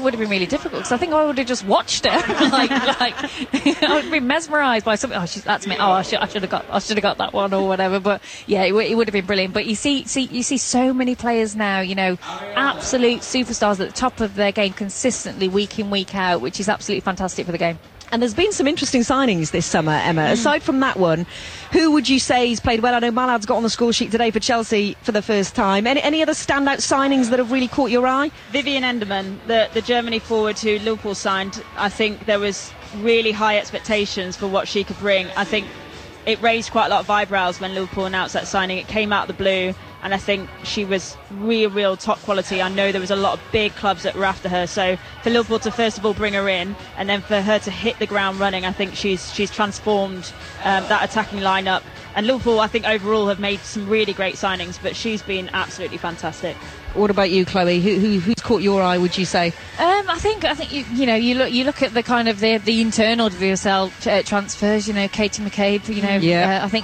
would have been really difficult because I think I would have just watched her. I would have been mesmerised by something. Oh, that's me. Oh, I should have got that one or whatever. But yeah, it would have been brilliant. But you see so many players now. Absolute superstars at the top of their game consistently, week in, week out, which is absolutely fantastic for the game. And there's been some interesting signings this summer, Emma. Aside from that one, who would you say has played well? I know Mallard's got on the score sheet today for Chelsea for the first time. Any other standout signings that have really caught your eye? Vivian Enderman, the Germany forward who Liverpool signed. I think there was really high expectations for what she could bring. I think it raised quite a lot of eyebrows when Liverpool announced that signing. It came out of the blue. And I think she was real top quality. I know there was a lot of big clubs that were after her. So for Liverpool to first of all bring her in, and then for her to hit the ground running, I think she's transformed that attacking lineup. And Liverpool, I think overall, have made some really great signings. But she's been absolutely fantastic. What about you, Chloe? Who's caught your eye, would you say? I think you look at the kind of the internal WSL transfers. Katie McCabe. Yeah. I think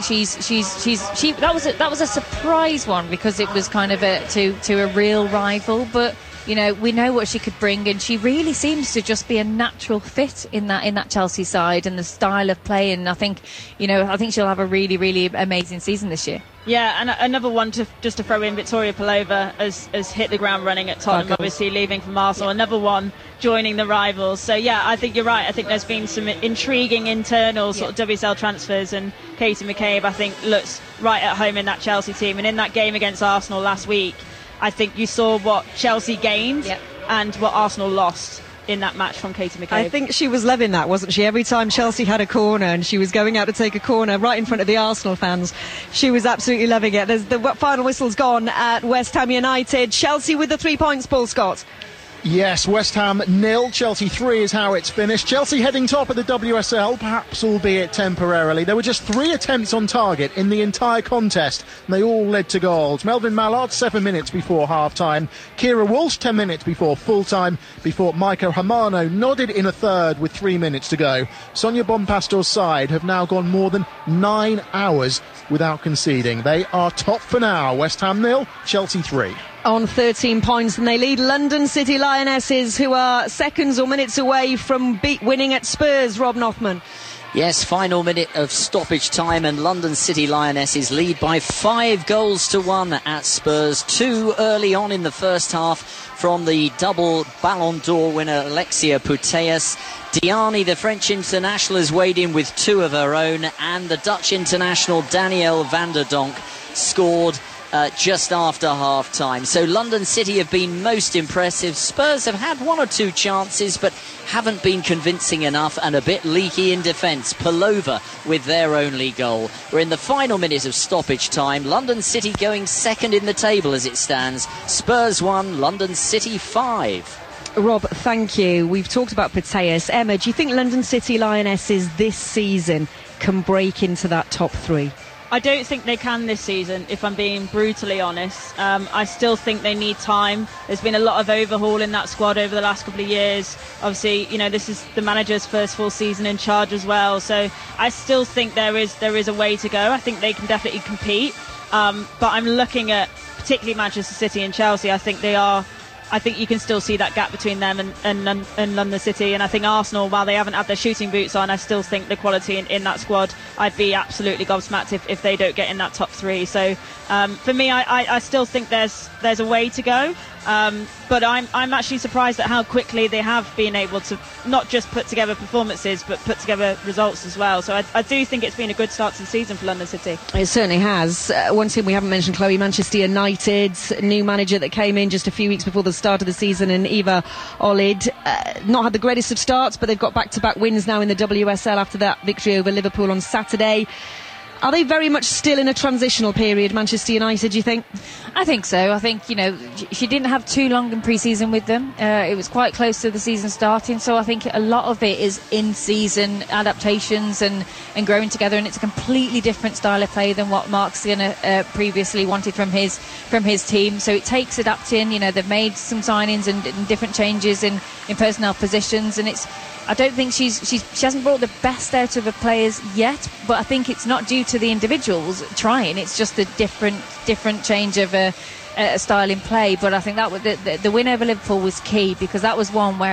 that was a surprise one because it was kind of to a real rival, but. We know what she could bring, and she really seems to just be a natural fit in that Chelsea side and the style of play. And I think she'll have a really, really amazing season this year. Yeah, and another one to throw in, Victoria Pelova has hit the ground running at Tottenham, obviously leaving from Arsenal. Yeah. Another one joining the rivals. So yeah, I think you're right. I think there's been some intriguing internal sort of WSL transfers, and Katie McCabe, I think, looks right at home in that Chelsea team. And in that game against Arsenal last week, I think you saw what Chelsea gained and what Arsenal lost in that match from Katie McCabe. I think she was loving that, wasn't she? Every time Chelsea had a corner and she was going out to take a corner right in front of the Arsenal fans, she was absolutely loving it. The final whistle's gone at West Ham United. Chelsea with the 3 points, Paul Scott. Yes, West Ham 0, Chelsea 3 is how it's finished. Chelsea heading top of the WSL, perhaps albeit temporarily. There were just 3 attempts on target in the entire contest, and they all led to goals. Melvin Mallard 7 minutes before half-time. Kira Walsh 10 minutes before full-time, before Maiko Hamano nodded in a third with 3 minutes to go. Sonia Bonpastor's side have now gone more than 9 hours without conceding. They are top for now. West Ham 0, Chelsea 3. On 13 points, and they lead London City Lionesses, who are seconds or minutes away from winning at Spurs. Rob Nothman. Yes, final minute of stoppage time, and London City Lionesses lead by 5-1 at Spurs. 2 early on in the first half from the double Ballon d'Or winner Alexia Putellas. Diani, the French international, has weighed in with 2 of her own, and the Dutch international Danielle van der Donk scored just after half-time. So London City have been most impressive. Spurs have had 1 or 2 chances, but haven't been convincing enough, and a bit leaky in defence. Pelova with their only goal. We're in the final minute of stoppage time. London City going second in the table as it stands. Spurs 1, London City 5. Rob, thank you. We've talked about Putellas. Emma, do you think London City Lionesses this season can break into that top 3? I don't think they can this season, if I'm being brutally honest. I still think they need time. There's been a lot of overhaul in that squad over the last couple of years. Obviously, this is the manager's first full season in charge as well. So I still think there is a way to go. I think they can definitely compete. But I'm looking at particularly Manchester City and Chelsea. I think you can still see that gap between them and London City. And I think Arsenal, while they haven't had their shooting boots on, I still think the quality in that squad, I'd be absolutely gobsmacked if they don't get in that top 3. So for me, I still think there's a way to go. But I'm actually surprised at how quickly they have been able to not just put together performances, but put together results as well. So I do think it's been a good start to the season for London City. It certainly has. One team we haven't mentioned, Chloe, Manchester United, new manager that came in just a few weeks before the start of the season, and Eva Olid. Not had the greatest of starts, but they've got back-to-back wins now in the WSL after that victory over Liverpool on Saturday. Are they very much still in a transitional period, Manchester United, do you think? I think so. I think, she didn't have too long in pre-season with them. It was quite close to the season starting, so I think a lot of it is in-season adaptations and growing together, and it's a completely different style of play than what Mark Skinner previously wanted from his team. So it takes adapting. They've made some signings and different changes in personnel positions, and I don't think she hasn't brought the best out of her players yet, but I think it's not due to the individuals trying. It's just a different change of a style in play. But I think that the win over Liverpool was key, because that was one where